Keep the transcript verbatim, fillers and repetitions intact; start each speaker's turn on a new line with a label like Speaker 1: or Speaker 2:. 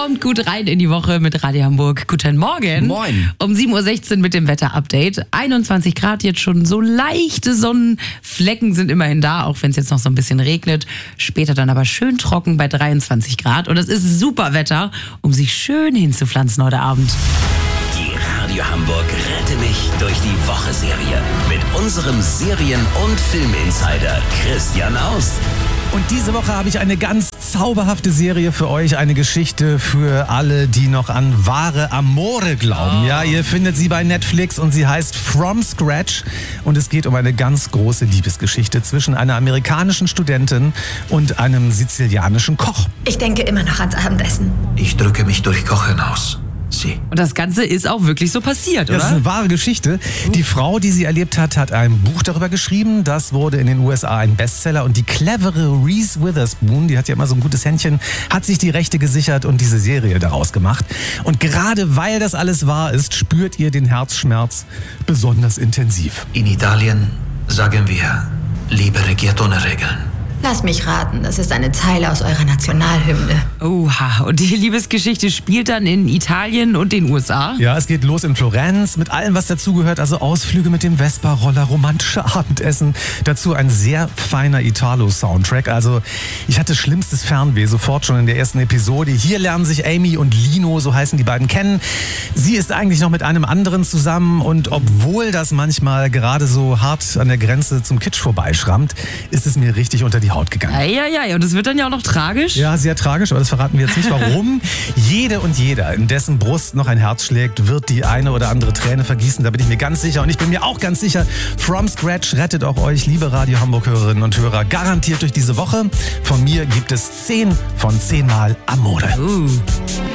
Speaker 1: Kommt gut rein in die Woche mit Radio Hamburg. Guten Morgen.
Speaker 2: Moin.
Speaker 1: Um sieben Uhr sechzehn mit dem Wetterupdate. einundzwanzig Grad jetzt schon, so leichte Sonnenflecken sind immerhin da, auch wenn es jetzt noch so ein bisschen regnet. Später dann aber schön trocken bei dreiundzwanzig Grad. Und es ist super Wetter, um sich schön hinzupflanzen heute Abend.
Speaker 3: Die Radio Hamburg Rette mich durch die Woche-Serie mit unserem Serien- und Filminsider Christian Aust.
Speaker 2: Und diese Woche habe ich eine ganz zauberhafte Serie für euch, eine Geschichte für alle, die noch an wahre Amore glauben. Oh. Ja, ihr findet sie bei Netflix und sie heißt From Scratch und es geht um eine ganz große Liebesgeschichte zwischen einer amerikanischen Studentin und einem sizilianischen Koch.
Speaker 4: Ich denke immer noch ans Abendessen.
Speaker 5: Ich drücke mich durch Kochen aus. Sie.
Speaker 1: Und das Ganze ist auch wirklich so passiert, oder?
Speaker 2: Das ist eine wahre Geschichte. Die Frau, die sie erlebt hat, hat ein Buch darüber geschrieben. Das wurde in den U S A ein Bestseller. Und die clevere Reese Witherspoon, die hat ja immer so ein gutes Händchen, hat sich die Rechte gesichert und diese Serie daraus gemacht. Und gerade weil das alles wahr ist, spürt ihr den Herzschmerz besonders intensiv.
Speaker 5: In Italien sagen wir, Liebe regiert ohne Regeln.
Speaker 4: Lass mich raten, das ist eine Zeile aus eurer Nationalhymne.
Speaker 1: Oha, und die Liebesgeschichte spielt dann in Italien und den U S A?
Speaker 2: Ja, es geht los in Florenz mit allem, was dazugehört. Also Ausflüge mit dem Vespa-Roller, romantische Abendessen. Dazu ein sehr feiner Italo-Soundtrack. Also ich hatte schlimmstes Fernweh, sofort schon in der ersten Episode. Hier lernen sich Amy und Lino, so heißen die beiden, kennen. Sie ist eigentlich noch mit einem anderen zusammen. Und obwohl das manchmal gerade so hart an der Grenze zum Kitsch vorbeischrammt, ist es mir richtig unter die Haut gegangen.
Speaker 1: Ja, ja, ja, und es wird dann ja auch noch tragisch.
Speaker 2: Ja, sehr tragisch, aber das verraten wir jetzt nicht. Warum? Jede und jeder, in dessen Brust noch ein Herz schlägt, wird die eine oder andere Träne vergießen. Da bin ich mir ganz sicher. Und ich bin mir auch ganz sicher, From Scratch rettet auch euch, liebe Radio Hamburg-Hörerinnen und Hörer, garantiert durch diese Woche. Von mir gibt es zehn von zehn Mal Amore.
Speaker 1: Uh.